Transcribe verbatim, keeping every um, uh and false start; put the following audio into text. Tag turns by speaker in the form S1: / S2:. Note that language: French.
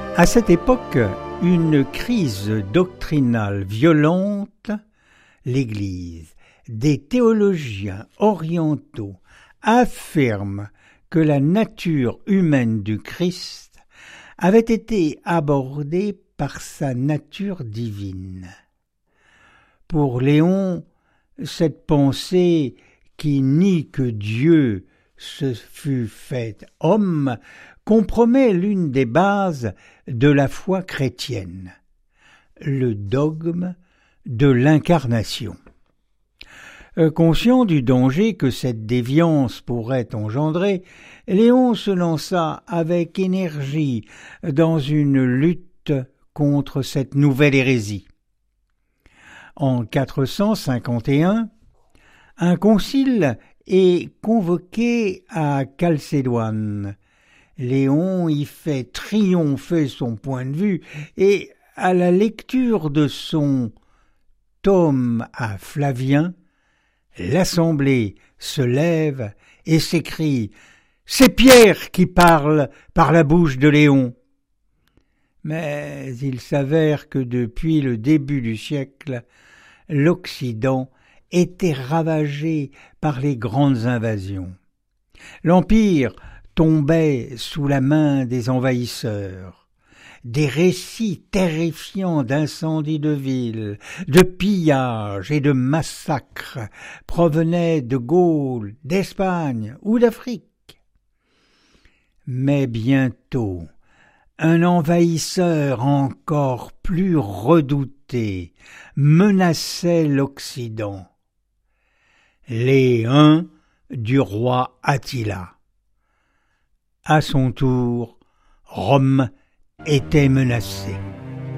S1: À cette époque, une crise doctrinale violente, l'Église, des théologiens orientaux affirment que la nature humaine du Christ avait été abordée par sa nature divine. Pour Léon, cette pensée qui nie que Dieu se fût fait homme compromet l'une des bases de la foi chrétienne, le dogme de l'incarnation. Conscient du danger que cette déviance pourrait engendrer, Léon se lança avec énergie dans une lutte contre cette nouvelle hérésie. En quatre cent cinquante et un, un concile est convoqué à Chalcédoine. Léon y fait triompher son point de vue et, à la lecture de son tome à Flavien, l'assemblée se lève et s'écrie « C'est Pierre qui parle par la bouche de Léon !» Mais il s'avère que depuis le début du siècle, l'Occident était ravagé par les grandes invasions. L'Empire tombait sous la main des envahisseurs. Des récits terrifiants d'incendies de villes, de pillages et de massacres provenaient de Gaule, d'Espagne ou d'Afrique. Mais bientôt, un envahisseur encore plus redouté menaçait l'Occident. Les Huns du roi Attila. À son tour, Rome était menacée.